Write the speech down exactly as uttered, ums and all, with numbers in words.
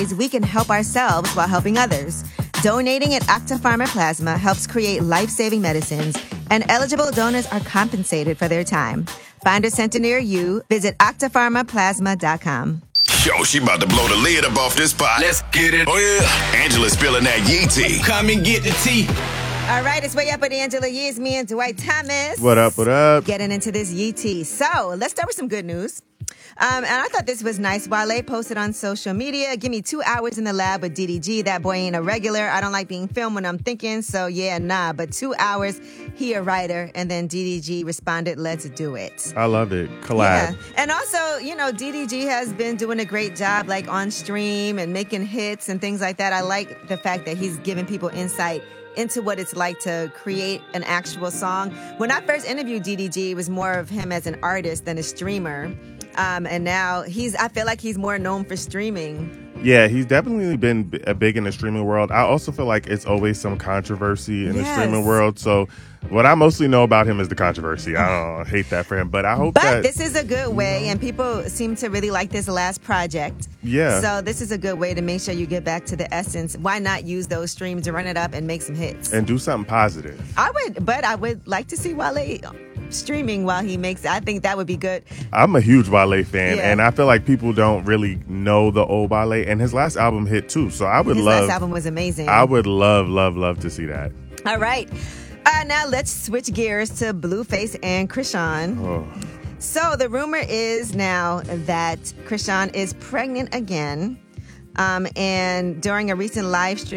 we can help ourselves while helping others. Donating at Octapharma Plasma helps create life-saving medicines, and eligible donors are compensated for their time. Find a center near you. Visit octapharma plasma dot com. Yo, she about to blow the lid up off this pot. Let's get it. Oh, yeah. Angela's spilling that Yee tea. Come and get the tea. All right, it's Way Up with Angela Yee. It's me and Dwight Thomas. What up, what up? Getting into this Yee tea. So, let's start with some good news. Um, and I thought this was nice. Wale posted on social media, give me two hours in the lab with D D G. That boy ain't a regular. I don't like being filmed when I'm thinking. So, yeah, nah. But two hours, he a writer. And then D D G responded, let's do it. I love it. Collab. Yeah. And also, you know, D D G has been doing a great job, like, on stream and making hits and things like that. I like the fact that he's giving people insight into what it's like to create an actual song. When I first interviewed D D G, it was more of him as an artist than a streamer. Um, and now he's, I feel like he's more known for streaming. Yeah, he's definitely been b- big in the streaming world. I also feel like it's always some controversy in Yes. the streaming world. So what I mostly know about him is the controversy. I don't hate that for him, but I hope But that... this is a good way, and people seem to really like this last project. Yeah. So this is a good way to make sure you get back to the essence. Why not use those streams to run it up and make some hits? And do something positive. I would, but I would like to see Wale streaming while he makes it. I think that would be good. I'm a huge Wale fan, Yeah. and I feel like people don't really know the old Wale, and his last album hit too. So I would His love... last album was amazing. I would love, love, love to see that. All right. Uh, now let's switch gears to Blueface and Krishan. Oh. So the rumor is now that Krishan is pregnant again. Um, and during a recent live stream,